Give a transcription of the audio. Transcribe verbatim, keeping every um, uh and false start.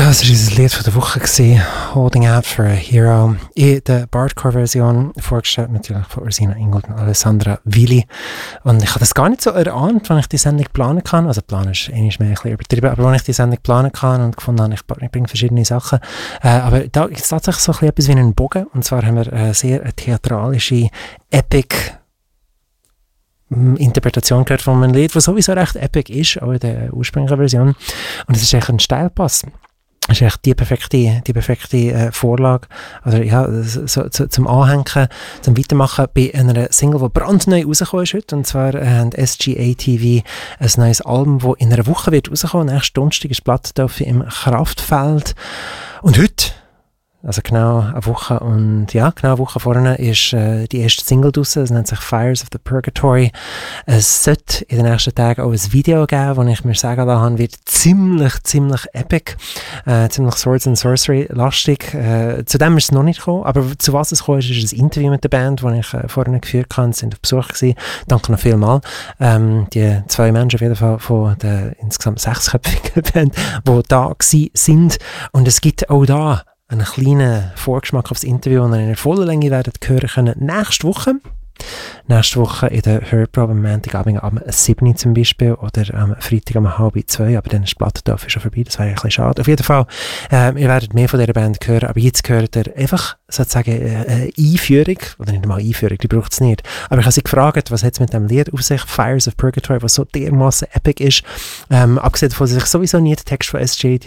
das war unser Lied von der Woche, gewesen, «Holding Out for a Hero». In der Bardcore-Version vorgestellt, natürlich von Ursina Ingold und Alessandra Willi. Und ich habe das gar nicht so erahnt, wenn ich die Sendung planen kann. Also planen ist einmal mehr ein bisschen übertrieben, aber wenn ich die Sendung planen kann und gefunden habe, ich, ich bringe verschiedene Sachen. Äh, aber da ist es tatsächlich so ein bisschen etwas wie einen Bogen. Und zwar haben wir eine sehr eine theatralische, epic Interpretation gehört von einem Lied, das sowieso recht epic ist, auch in der ursprünglichen Version. Und es ist echt ein Steilpass. Es ist echt die perfekte, die perfekte äh, Vorlage, also ja, so, so, zum Anhängen, zum Weitermachen bei einer Single, die brandneu rausgekommen ist heute, und zwar äh, hat S G A T V ein neues Album, das in einer Woche wird rauskommen. Nächsten Donnerstag ist Plattendorf im Kraftfeld. Und heute, also genau eine Woche und ja, genau eine Woche vorne ist äh, die erste Single draussen, es nennt sich Fires of the Purgatory. Es sollte in den nächsten Tagen auch ein Video geben, das ich mir sagen lassen habe, wird ziemlich, ziemlich epic, äh, ziemlich Swords and Sorcery lastig. Äh, zu dem ist es noch nicht gekommen, aber zu was es gekommen ist, ist ein Interview mit der Band, das ich äh, vorhin geführt habe, sind auf Besuch gewesen. Danke noch vielmals. Ähm, die zwei Menschen auf jeden Fall von der insgesamt sechsköpfigen Band, die da gewesen sind, und es gibt auch da einen kleinen Vorgeschmack auf das Interview, und in der vollen Länge werden hören können nächste Woche. Nächste Woche in der Hörprobe am Montagabend am sieben zum Beispiel oder am Freitag um halb zwei, aber dann ist Plattendorf schon vorbei, das wäre ein bisschen schade. Auf jeden Fall, äh, ihr werdet mehr von dieser Band hören, aber jetzt hört ihr einfach sozusagen eine Einführung, oder nicht einmal Einführung, die braucht es nicht, aber ich habe sie gefragt, was hat es mit dem Lied auf sich, Fires of Purgatory, was so dermassen epic ist, ähm, abgesehen davon, dass ich sowieso nie den Text von S G